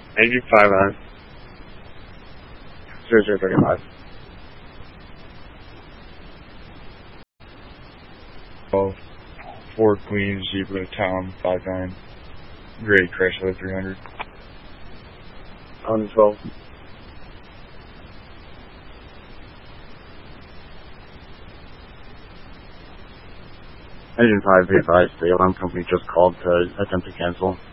Engine 5 on. 0035. 12. Ford Queen, Zebra, Tom, 59. Gray Chrysler 300. On 12. Engine 5, be advised, the alarm company just called to attempt to cancel.